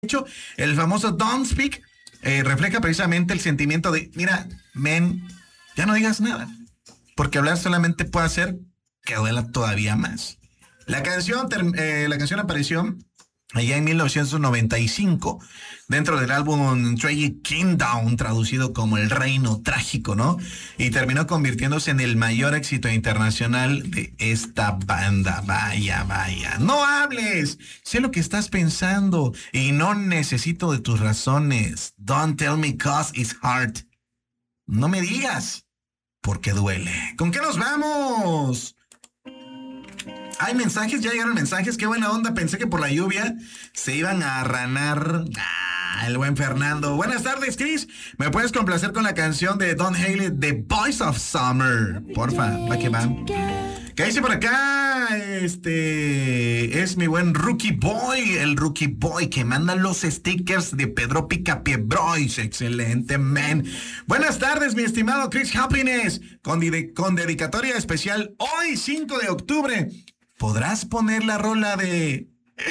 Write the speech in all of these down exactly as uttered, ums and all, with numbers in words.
hecho, el famoso Don't Speak eh, refleja precisamente el sentimiento de, mira, men, ya no digas nada, porque hablar solamente puede hacer que duela todavía más. La canción, eh, la canción apareció allá en mil novecientos noventa y cinco, dentro del álbum Tragic Kingdom, traducido como El Reino Trágico, ¿no? Y terminó convirtiéndose en el mayor éxito internacional de esta banda. Vaya, vaya. No hables, sé lo que estás pensando y no necesito de tus razones. Don't tell me cause it's hard. No me digas, porque duele. ¿Con qué nos vamos? Hay mensajes, ya llegaron mensajes, qué buena onda, pensé que por la lluvia se iban a arranar. Ah, el buen Fernando. Buenas tardes, Chris. ¿Me puedes complacer con la canción de Don Haley, The Voice of Summer? Porfa, va que va. ¿Qué dice por acá? Este es mi buen Rookie Boy, el Rookie Boy que manda los stickers de Pedro Picapié Brois. Excelente, man. Buenas tardes, mi estimado Chris Happiness. Con, de- con dedicatoria especial hoy, cinco de octubre. ¿Podrás poner la rola de...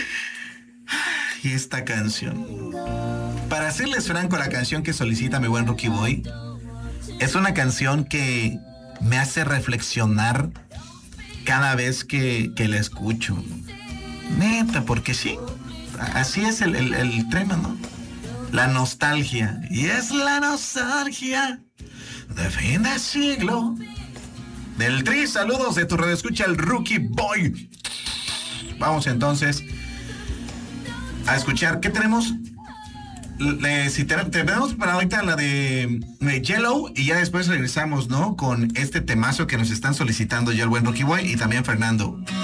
y esta canción? Para serles franco, la canción que solicita mi buen Rookie Boy es una canción que me hace reflexionar cada vez que, que la escucho. Neta, porque sí, así es el, el, el tema, ¿no? La nostalgia. Y es la nostalgia de fin de siglo. Del Tri, saludos de tu radio escucha el Rookie Boy. Vamos entonces a escuchar. ¿Qué tenemos? Le, si te, tenemos para ahorita la de, de Yellow y ya después regresamos, ¿no? Con este temazo que nos están solicitando ya el buen Rookie Boy y también Fernando.